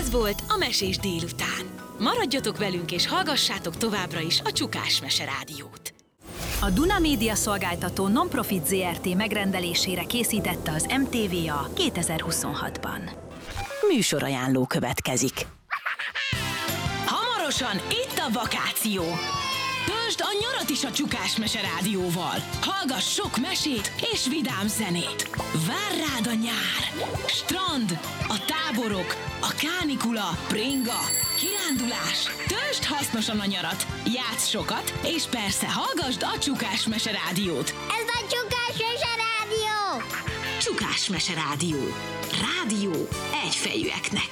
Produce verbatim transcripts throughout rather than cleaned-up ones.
Ez volt a Mesés délután. Maradjatok velünk és hallgassátok továbbra is a Csukás Mese Rádiót. A Duna Média Szolgáltató Nonprofit zé er té megrendelésére készítette az em té vé á kétezer-huszonhatban. Műsorajánló következik. Hamarosan itt a vakáció. Töltsd a nyarat is a Csukás Mese Rádióval. Hallgass sok mesét és vidám zenét. Vár rád a nyár. Strand, a táborok, a kánikula, bringa, kirándulás. Töltsd hasznosan a nyarat. Játsz sokat, és persze hallgasd a Csukás Mese Rádiót. Ez a Csukás Mese Rádió! Csukás Mese Rádió. Rádió egyfejűeknek.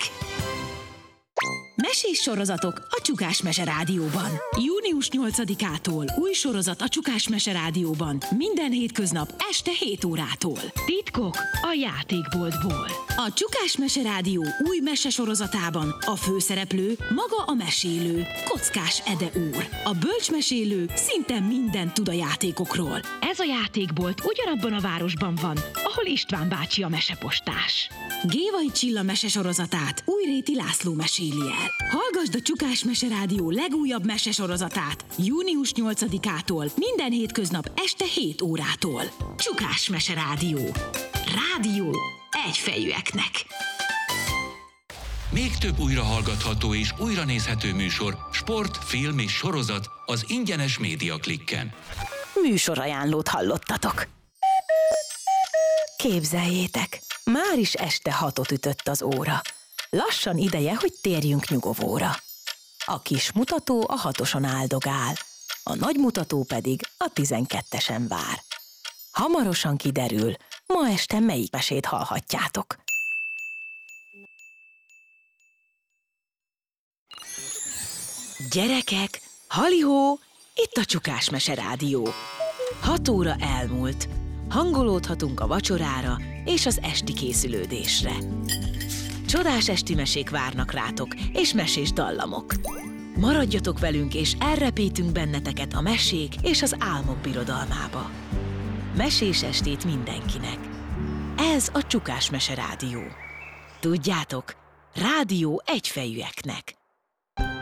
Mesés sorozatok a Csukás Mese Rádióban. június nyolcadikától új sorozat a Csukás Mese Rádióban. Minden hétköznap este hét órától. Titkok a játékboltból. A Csukás Mese Rádió új mesesorozatában a főszereplő maga a mesélő, Kockás Ede úr. A bölcsmesélő szinte mindent tud a játékokról. Ez a játékbolt ugyanabban a városban van, ahol István bácsi a mesepostás. Gévai Csilla mesesorozatát Újréti László meséli el. Hallgasd a Csukás Mese Rádió legújabb mesesorozatát június nyolcadikától minden hétköznap este hét órától. Csukás Mese Rádió. Rádió egyfejűeknek. Még több újrahallgatható és újranézhető műsor, sport, film és sorozat az ingyenes Média Klikken. Műsorajánlót hallottatok. Képzeljétek, már is este hatot ütött az óra. Lassan ideje, hogy térjünk nyugovóra. A kis mutató a hatoson áldogál, a nagy mutató pedig a tizenkettesen vár. Hamarosan kiderül, ma este melyik mesét hallhatjátok. Gyerekek, halihó, itt a Csukás Mese Rádió. Hat óra elmúlt. Hangolódhatunk a vacsorára és az esti készülődésre. Csodás esti mesék várnak rátok, és mesés dallamok. Maradjatok velünk, és elrepítünk benneteket a mesék és az álmok birodalmába. Mesés estét mindenkinek. Ez a Csukás Mese Rádió. Tudjátok, rádió egyfejűeknek.